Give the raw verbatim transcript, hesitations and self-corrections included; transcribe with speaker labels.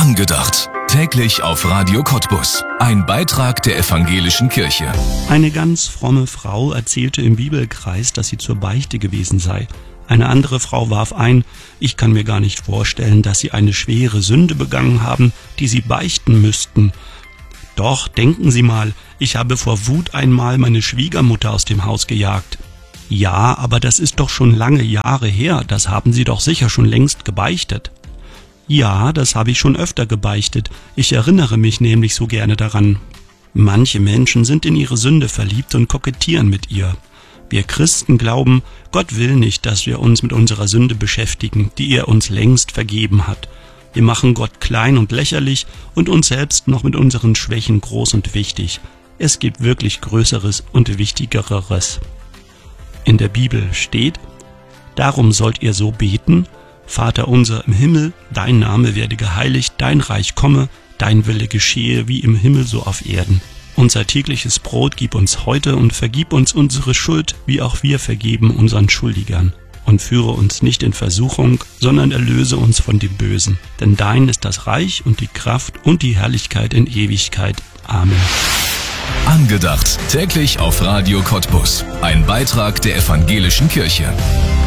Speaker 1: Angedacht. Täglich auf Radio Cottbus. Ein Beitrag der Evangelischen Kirche.
Speaker 2: Eine ganz fromme Frau erzählte im Bibelkreis, dass sie zur Beichte gewesen sei. Eine andere Frau warf ein, ich kann mir gar nicht vorstellen, dass Sie eine schwere Sünde begangen haben, die Sie beichten müssten. Doch, denken Sie mal, ich habe vor Wut einmal meine Schwiegermutter aus dem Haus gejagt. Ja, aber das ist doch schon lange Jahre her, das haben Sie doch sicher schon längst gebeichtet. Ja, das habe ich schon öfter gebeichtet, ich erinnere mich nämlich so gerne daran. Manche Menschen sind in ihre Sünde verliebt und kokettieren mit ihr. Wir Christen glauben, Gott will nicht, dass wir uns mit unserer Sünde beschäftigen, die er uns längst vergeben hat. Wir machen Gott klein und lächerlich und uns selbst noch mit unseren Schwächen groß und wichtig. Es gibt wirklich Größeres und Wichtigeres. In der Bibel steht, darum sollt ihr so beten, Vater unser im Himmel, dein Name werde geheiligt, dein Reich komme, dein Wille geschehe wie im Himmel so auf Erden. Unser tägliches Brot gib uns heute und vergib uns unsere Schuld, wie auch wir vergeben unseren Schuldigern. Und führe uns nicht in Versuchung, sondern erlöse uns von dem Bösen. Denn dein ist das Reich und die Kraft und die Herrlichkeit in Ewigkeit. Amen.
Speaker 1: Angedacht. Täglich auf Radio Cottbus. Ein Beitrag der Evangelischen Kirche.